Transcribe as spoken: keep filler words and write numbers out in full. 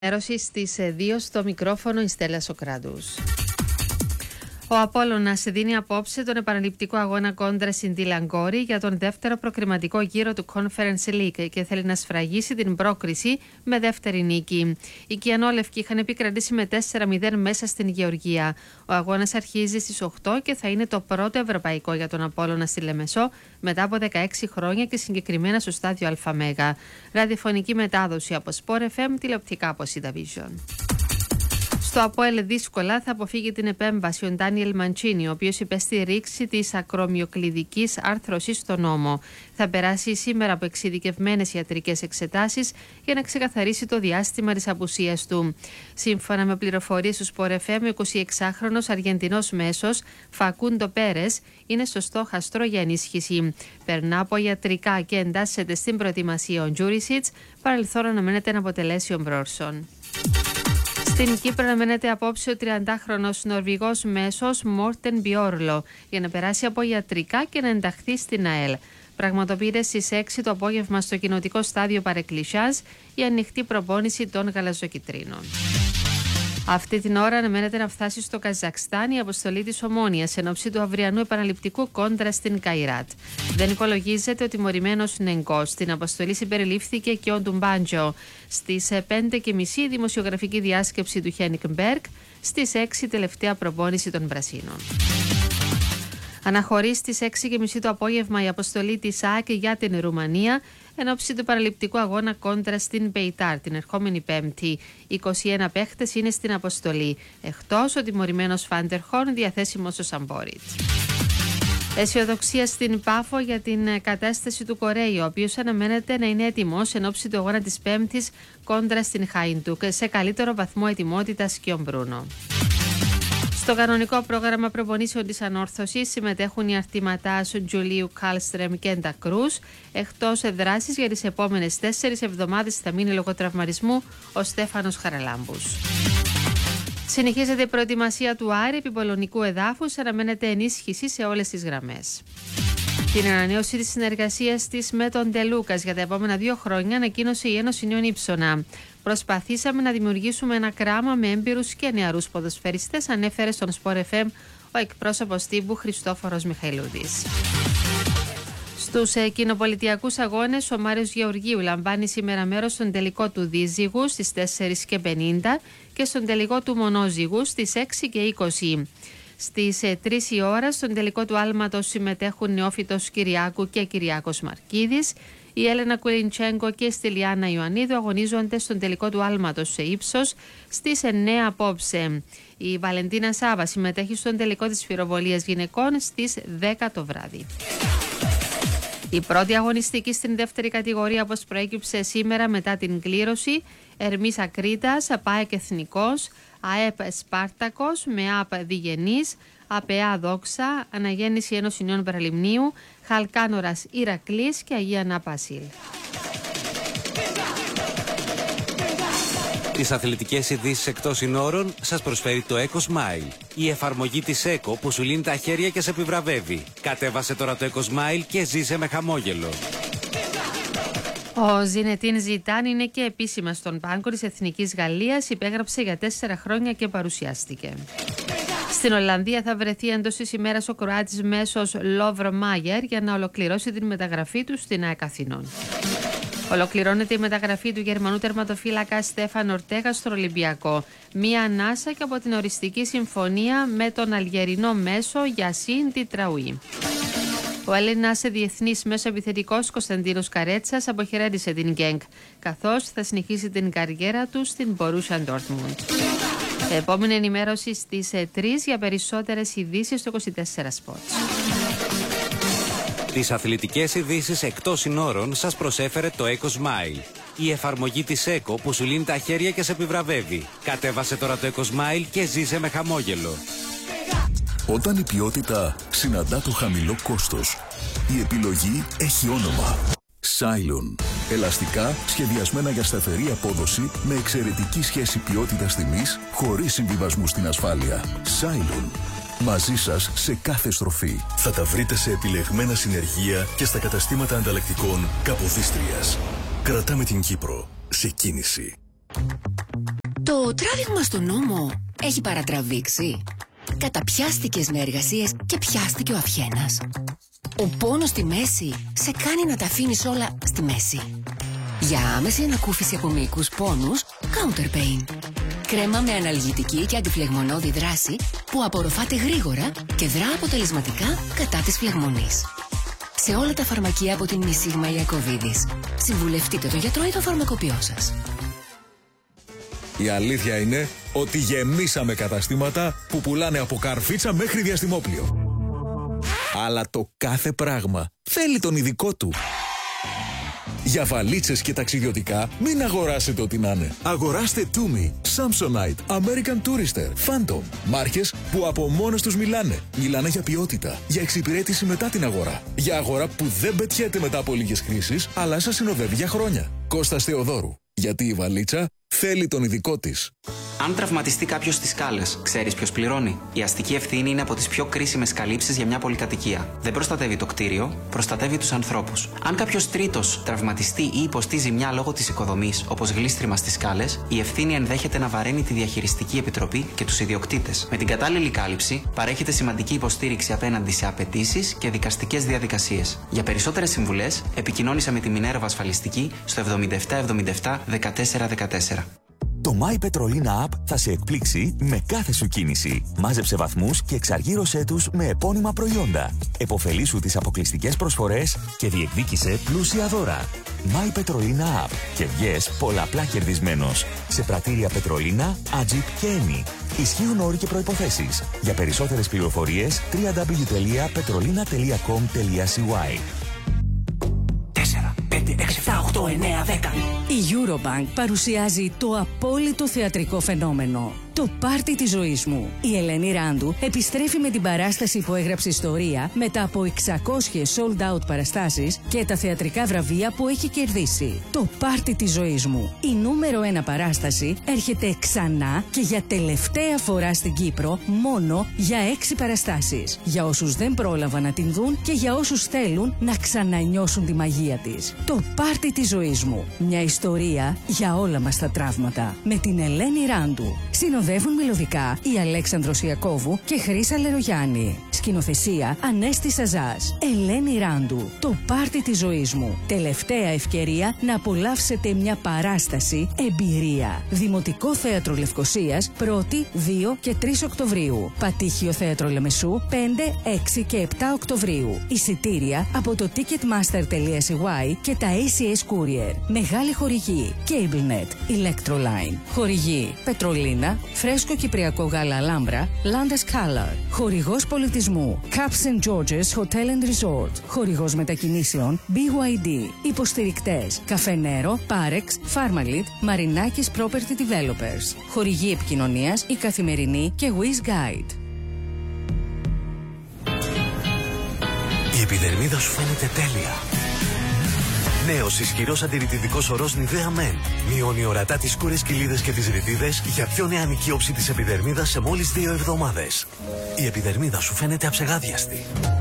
Ενημέρωση στις δύο στο μικρόφωνο η Στέλλα Σοκράτους. Ο Απόλλωνας δίνει απόψε τον επαναληπτικό αγώνα κόντρα στην Τιλαγκόρη για τον δεύτερο προκριματικό γύρο του Conference League και θέλει να σφραγίσει την πρόκριση με δεύτερη νίκη. Οι Κιανόλευκοι είχαν επικρατήσει με τέσσερα μηδέν μέσα στην Γεωργία. Ο αγώνας αρχίζει στις οκτώ και θα είναι το πρώτο ευρωπαϊκό για τον Απόλλωνα στη Λεμεσό μετά από δεκαέξι χρόνια και συγκεκριμένα στο στάδιο ΑΜΕΓΑ. Ραδιοφωνική μετάδοση από Sport εφ εμ, τηλεοπτικά από Cidavision. Στο ΑΠΟΕΛ δύσκολα θα αποφύγει την επέμβαση ο Ντάνιελ Μαντσίνι, ο οποίος υπέστη ρήξη της ακρομιοκλειδικής άρθρωσης στον ώμο. Θα περάσει σήμερα από εξειδικευμένες ιατρικές εξετάσεις για να ξεκαθαρίσει το διάστημα της απουσίας του. Σύμφωνα με πληροφορίες του Sport εφ εμ, ο εικοσιεξάχρονος Αργεντινός μέσος Φακούντο Πέρες είναι στο στόχαστρο για ενίσχυση. Περνά από ιατρικά και εντάσσεται στην προετοιμασία ο Τζούρισιτς, παρελθόν αναμένεται να αποτελέσει ο Μπρόρσον. Στην Κύπρο αναμένεται απόψε ο τριαντάχρονος Νορβηγός μέσος Μόρτεν Μπιόρλο για να περάσει από ιατρικά και να ενταχθεί στην ΑΕΛ. Πραγματοποιείται στις έξι το απόγευμα στο κοινοτικό στάδιο Παρεκκλησιάζ η ανοιχτή προπόνηση των γαλαζοκιτρίνων. Αυτή την ώρα αναμένεται να φτάσει στο Καζακστάν η αποστολή της Ομόνοιας εν ώψη του αυριανού επαναληπτικού κόντρα στην Καϊράτ. Δεν υπολογίζεται ο τιμωρημένος Νεγκός. Στην αποστολή συμπεριλήφθηκε και ο Ντουμπάντζο. Στις πέντε και μισή η δημοσιογραφική διάσκεψη του Χένικ Μπέρκ, στις έξι τελευταία προπόνηση των Πρασίνων. Αναχωρεί στις έξι και μισή το απόγευμα η αποστολή της ΑΕΚ για την Ρουμανία εν ώψη του παραληπτικού αγώνα κόντρα στην Πεϊτάρ την ερχόμενη Πέμπτη. είκοσι ένα παίχτες είναι στην αποστολή, εκτός ο τιμωρημένος Φάντερχορν διαθέσιμος στο Σαμπόριτ. Αισιοδοξία στην Πάφο για την κατάσταση του Κορέι, ο οποίος αναμένεται να είναι έτοιμος εν ώψη του αγώνα της Πέμπτης κόντρα στην Χάιντουκ σε καλύτερο βαθμό ετοιμότητας και ο Μπρούνο. Στο κανονικό πρόγραμμα προπονήσεων της Ανόρθωσης συμμετέχουν οι αρτηματάς Τζουλίου Κάλστρεμ και Ντα Κρούς. Εκτός δράσης για τις επόμενες τέσσερις εβδομάδες θα μείνει λόγω τραυματισμού ο Στέφανος Χαραλάμπους. Συνεχίζεται η προετοιμασία του Άρη επί πολωνικού εδάφους, αναμένεται ενίσχυση σε όλες τις γραμμές. Την ανανέωση της συνεργασίας της με τον Ντελούκας για τα επόμενα δύο χρόνια ανακοίνωσε η Ένωση Νέων Ύψωνα. Προσπαθήσαμε να δημιουργήσουμε ένα κράμα με έμπειρους και νεαρούς ποδοσφαιριστές, ανέφερε στον Sport εφ εμ ο εκπρόσωπος τύπου Χριστόφορος Μιχαηλούδης. Στους ε, κοινοπολιτιακούς αγώνες, ο Μάριος Γεωργίου λαμβάνει σήμερα μέρος στον τελικό του δίζυγου στις τέσσερις και πενήντα και στον τελικό του μονόζυγου στις έξι και είκοσι. Στις ε, τρεις η ώρα στον τελικό του άλματος συμμετέχουν Νεόφυτος Κυριάκου και Κυριάκος Μαρκίδης. Η Έλενα Κουλιντσέγκο και η Στυλιάνα Ιωαννίδου αγωνίζονται στον τελικό του άλματος σε ύψος στις εννέα απόψε. Η Βαλεντίνα Σάβα συμμετέχει στον τελικό της φυροβολίας γυναικών στις δέκα το βράδυ. Η πρώτη αγωνιστική στην δεύτερη κατηγορία, όπως προέκυψε σήμερα μετά την κλήρωση, Ερμής Ακρίτας, ΠΑΕΚ Εθνικός, ΑΕΠ Σπάρτακος με ΑΠ Διγενής, ΑΠΕΑ Δόξα, Αναγέννηση Ένωση Νέων Παραλιμνίου, Χαλκάνορας Ηρακλής και Αγία Νάπα Ασίλ. Τις αθλητικές ειδήσεις εκτός συνόρων σας προσφέρει το EcoSmile. Η εφαρμογή της ΕΚΟ που σου λύνει τα χέρια και σε επιβραβεύει. Κατέβασε τώρα το EcoSmile και ζήσε με χαμόγελο. Ο Ζινετίν Ζιτάν είναι και επίσημα στον πάγκο της Εθνικής Γαλλίας, υπέγραψε για τέσσερα χρόνια και παρουσιάστηκε. Στην Ολλανδία θα βρεθεί εντός της ημέρας ο Κροάτης μέσος Λόβρο Μάγερ για να ολοκληρώσει την μεταγραφή του στην ΑΕΚ Αθηνών. Ολοκληρώνεται η μεταγραφή του Γερμανού τερματοφύλακα Στέφαν Ορτέγα στο Ολυμπιακό. Μία ανάσα και από την οριστική συμφωνία με τον Αλγερινό μέσο Γιασίν Τιτραουί. Ο Έλληνας διεθνής μέσο επιθετικός Κωνσταντίνος Καρέτσας αποχαιρέτησε την Γκένκ, καθώς θα συνεχίσει την καριέρα του στην Μπορούσια Ντόρτμουντ. Επόμενη ενημέρωση στις τρεις για περισσότερες ειδήσεις στο είκοσι τέσσερα Sports. Τις αθλητικές ειδήσεις εκτός συνόρων σας προσέφερε το EcoSmile. Η εφαρμογή της ΕΚΟ που σου λύνει τα χέρια και σε επιβραβεύει. Κατέβασε τώρα το EcoSmile και ζήσε με χαμόγελο. Όταν η ποιότητα συναντά το χαμηλό κόστος, η επιλογή έχει όνομα. Cylon. Ελαστικά σχεδιασμένα για σταθερή απόδοση με εξαιρετική σχέση ποιότητας τιμής χωρίς συμβιβασμού στην ασφάλεια. Cylon. Μαζί σας σε κάθε στροφή. Θα τα βρείτε σε επιλεγμένα συνεργεία και στα καταστήματα ανταλλακτικών Καποδίστριας. Κρατάμε την Κύπρο σε κίνηση. Το τράβηγμα στον νόμο έχει παρατραβήξει. Καταπιάστηκες με εργασίες και πιάστηκε ο αυχένας. Ο πόνος στη μέση σε κάνει να τα αφήνεις όλα στη μέση. Για άμεση ανακούφιση από μυϊκούς πόνους, Counter Pain. Κρέμα με αναλγητική και αντιφλεγμονώδη δράση που απορροφάται γρήγορα και δρά αποτελεσματικά κατά της φλεγμονής. Σε όλα τα φαρμακεία από την Νησίγμα Ιακωβίδης. Συμβουλευτείτε το γιατρό ή το φαρμακοποιό σας. Η αλήθεια είναι ότι γεμίσαμε καταστήματα που πουλάνε από καρφίτσα μέχρι διαστημόπλιο. Αλλά το κάθε πράγμα θέλει τον ειδικό του. Για βαλίτσες και ταξιδιωτικά μην αγοράσετε ό,τι να είναι. Αγοράστε Tumi, Samsonite, American Tourister, Phantom. Μάρκες που από μόνες τους μιλάνε. Μιλάνε για ποιότητα, για εξυπηρέτηση μετά την αγορά. Για αγορά που δεν πετιέται μετά από λίγες χρήσεις, αλλά σας συνοδεύει για χρόνια. Κώστας Θεοδόρου. Γιατί η βαλίτσα θέλει τον ειδικό της. Αν τραυματιστεί κάποιος στις σκάλες, ξέρεις ποιος πληρώνει? Η αστική ευθύνη είναι από τις πιο κρίσιμες καλύψεις για μια πολυκατοικία. Δεν προστατεύει το κτίριο, προστατεύει τους ανθρώπους. Αν κάποιος τρίτος τραυματιστεί ή υποστεί ζημιά λόγω της οικοδομής, όπως γλίστριμα στις σκάλες, η ευθύνη ενδέχεται να βαραίνει τη διαχειριστική επιτροπή και τους ιδιοκτήτες. Με την κατάλληλη κάλυψη, παρέχεται σημαντική υποστήριξη απέναντι σε απαιτήσεις και δικαστικές διαδικασίες. Για περισσότερες συμβουλές, επικοινώνησα με τη Μινέρβα Ασφαλιστική στο εβδομήντα επτά εβδομήντα επτά δεκατέσσερα δεκατέσσερα. Το My Petrolina App θα σε εκπλήξει με κάθε σου κίνηση. Μάζεψε βαθμούς και εξαργύρωσέ τους με επώνυμα προϊόντα. Εποφελήσου τις αποκλειστικές προσφορές και διεκδίκησε πλούσια δώρα. My Petrolina App και βγες πολλαπλά κερδισμένος. Σε πρατήρια Petrolina, Agip και Eni. Ισχύουν όροι και προϋποθέσεις. Για περισσότερες πληροφορίες double-u double-u double-u τελεία petrolina τελεία com τελεία c y. τέσσερα, πέντε, έξι, επτά, οκτώ, εννέα, δέκα. Η Eurobank παρουσιάζει το απόλυτο θεατρικό φαινόμενο. Το πάρτι της ζωής μου. Η Ελένη Ράντου επιστρέφει με την παράσταση που έγραψε ιστορία μετά από εξακόσιες sold out παραστάσεις και τα θεατρικά βραβεία που έχει κερδίσει. Το πάρτι της ζωής μου. Η νούμερο ένα παράσταση έρχεται ξανά και για τελευταία φορά στην Κύπρο μόνο για έξι παραστάσεις. Για όσους δεν πρόλαβαν να την δουν και για όσους θέλουν να ξανανιώσουν τη μαγεία της. Το πάρτι της ζωής μου. Μια ιστορία για όλα μας τα τραύματα. Με την Ελένη Ράντου. Συνοδεύουν μελωδικά η Αλέξανδρος Ιακώβου και Χρύσα Λερογιάννη. Σκηνοθεσία Ανέστη Σαζάς. Ελένη Ράντου. Το πάρτι της ζωής μου. Τελευταία ευκαιρία να απολαύσετε μια παράσταση εμπειρία. Δημοτικό Θέατρο Λευκωσίας πρώτη, δύο και τρεις Οκτωβρίου. Πατήχιο Θέατρο Λεμεσού πέντε, έξι και επτά Οκτωβρίου. Εισιτήρια από το ticketmaster τελεία c y και τα έι σι ες Courier. Μεγάλη χορηγή CableNet, Electroline. Χορηγή Πετρολίνα, Φρέσκο Κυπριακό Γάλα Αλάμπρα, Landes Color. Χορηγός πολιτισμού Caps and Georges Hotel and Resort. Χορηγός μετακινήσεων μπι γουάι ντι. Υποστηρικτές Καφενέρο, Parex, Pharmalit, Μαρινάκης Property Developers. Χορηγή επικοινωνίας Η Καθημερινή και Wiz Guide. Η επιδερμίδα σου φαίνεται τέλεια. Νέος ισχυρός αντιρρητιδικός ορός Nivea Men. Μειώνει ορατά τις σκούρες κοιλίδες και τις ρητίδες για πιο νεανική όψη της επιδερμίδας σε μόλις δύο εβδομάδες. Η επιδερμίδα σου φαίνεται αψεγάδιαστη.